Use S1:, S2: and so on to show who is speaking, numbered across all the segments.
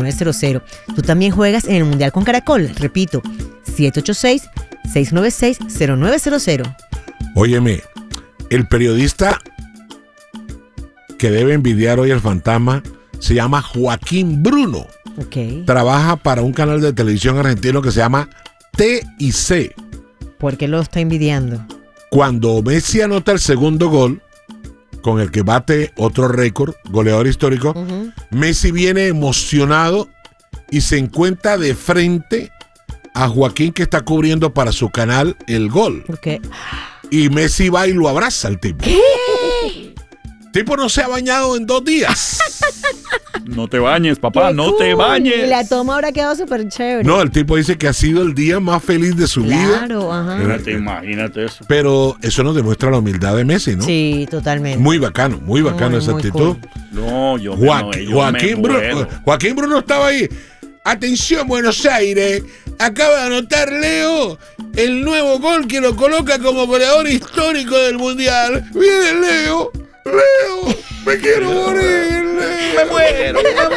S1: 786-696-0900. Tú también juegas en el Mundial con Caracol. Repito, 786-696-0900.
S2: Óyeme, el periodista que debe envidiar hoy al fantasma se llama Joaquín Bruno.
S1: Ok.
S2: Trabaja para un canal de televisión argentino que se llama TIC.
S1: ¿Por qué lo está envidiando?
S2: Cuando Messi anota el segundo gol, con el que bate otro récord, goleador histórico, Messi viene emocionado y se encuentra de frente a Joaquín, que está cubriendo para su canal el gol.
S1: Okay.
S2: Y Messi va y lo abraza al tipo.
S1: ¿Qué?
S2: Tipo no se ha bañado en 2 días.
S3: No te bañes, papá, no te bañes.
S1: Y la toma habrá quedado súper chévere.
S2: No, el tipo dice que ha sido el día más feliz de su vida.
S1: Claro, ajá.
S3: Imagínate eso.
S2: Pero eso nos demuestra la humildad de Messi, ¿no?
S1: Sí, totalmente.
S2: Muy bacano esa
S1: muy
S2: actitud.
S1: cool.
S3: No, yo
S2: Joaquín Bruno estaba ahí. Atención, Buenos Aires. Acaba de anotar Leo el nuevo gol que lo coloca como goleador histórico del Mundial. Viene Leo, me quiero morir, Leo.
S3: Me muero.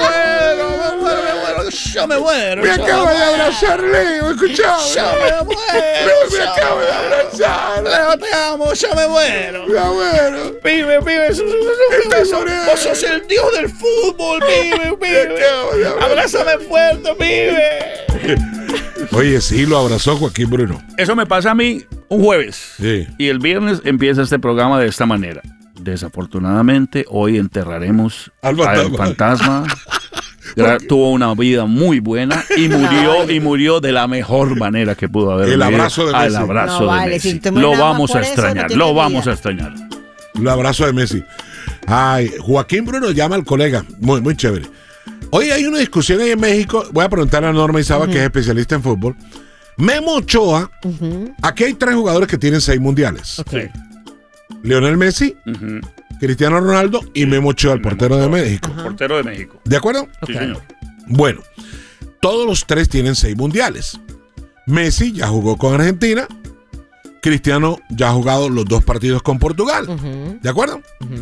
S3: Yo me muero.
S2: Me acaba de abrazar Leo, escuchame.
S3: Yo me muero.
S2: Leo me acaba de abrazar.
S3: Leo, te amo, yo me muero.
S2: Me muero.
S3: Pibe, vos sos el dios del fútbol, pibe. Abrázame fuerte, pibe.
S2: Oye, sí, lo abrazó Joaquín Bruno.
S3: Eso me pasa a mí un jueves.
S2: Sí.
S3: Y el viernes empieza este programa de esta manera. Desafortunadamente, hoy enterraremos
S2: al
S3: fantasma. Tuvo una vida muy buena y murió de la mejor manera que pudo haber.
S2: El abrazo de Messi.
S3: El abrazo de Messi.
S1: Si
S3: lo vamos a extrañar, lo vamos a extrañar.
S2: El abrazo de Messi. Ay, Joaquín Bruno llama al colega. Muy, muy chévere. Hoy hay una discusión ahí en México. Voy a preguntar a Norma Isaba, que es especialista en fútbol. Memo Ochoa. Aquí hay 3 jugadores que tienen 6 mundiales.
S1: Okay.
S2: Lionel Messi, Cristiano Ronaldo y Memo Ochoa, el portero de México.
S3: Portero de México.
S2: ¿De acuerdo?
S3: Sí, señor.
S2: Bueno, todos los 3 tienen 6 mundiales. Messi ya jugó con Argentina. Cristiano ya ha jugado los 2 partidos con Portugal. ¿De acuerdo?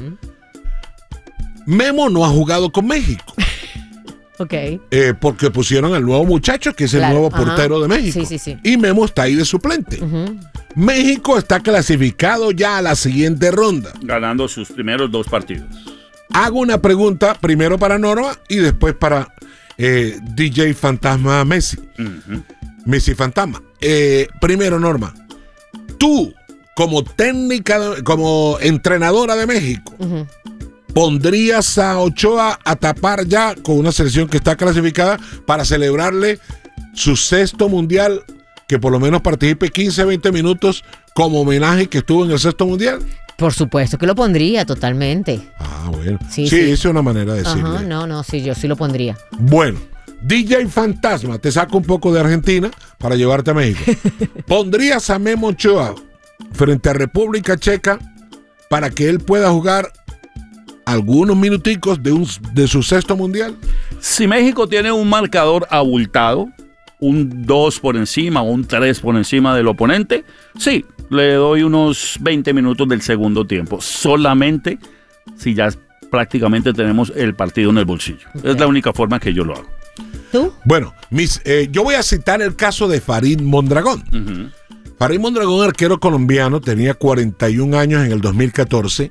S2: Memo no ha jugado con México.
S1: Ok.
S2: Porque pusieron al nuevo muchacho, que es el nuevo portero de México.
S1: Sí.
S2: Y Memo está ahí de suplente. México está clasificado ya a la siguiente ronda.
S3: Ganando sus primeros 2 partidos.
S2: Hago una pregunta primero para Norma y después para DJ Fantasma Messi. Messi Fantasma. Primero, Norma. Tú, como como entrenadora de México, ¿pondrías a Ochoa a tapar ya con una selección que está clasificada para celebrarle su 6º mundial, que por lo menos participe 15, 20 minutos como homenaje que estuvo en el 6º mundial?
S1: Por supuesto que lo pondría, totalmente.
S2: Ah, bueno.
S1: Sí.
S2: Esa es una manera de decirlo.
S1: Sí, yo sí lo pondría.
S2: Bueno, DJ Fantasma, te saco un poco de Argentina para llevarte a México. ¿Pondrías a Memo Ochoa frente a República Checa para que él pueda jugar algunos minuticos de su 6º mundial?
S3: Si México tiene un marcador abultado, un 2 por encima o un 3 por encima del oponente, sí, le doy unos 20 minutos del segundo tiempo, solamente si ya prácticamente tenemos el partido en el bolsillo. Es la única forma que yo lo hago.
S1: ¿Tú?
S2: Bueno, yo voy a citar el caso de Farid Mondragón. Farid Mondragón, arquero colombiano, tenía 41 años en el 2014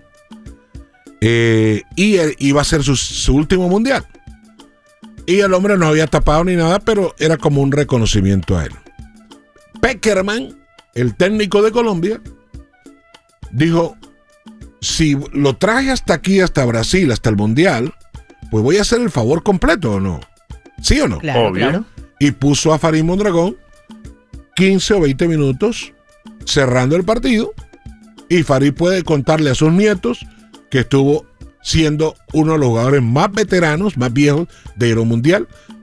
S2: y iba a ser su último mundial. Y el hombre no había tapado ni nada, pero era como un reconocimiento a él. Peckerman, el técnico de Colombia, dijo: si lo traje hasta aquí, hasta Brasil, hasta el mundial, pues voy a hacer el favor completo, ¿o no? ¿Sí o no?
S1: Claro, claro.
S2: Y puso a Farid Mondragón 15 o 20 minutos cerrando el partido, y Farid puede contarle a sus nietos que estuvo siendo uno de los jugadores más veteranos, más viejos de Euromundial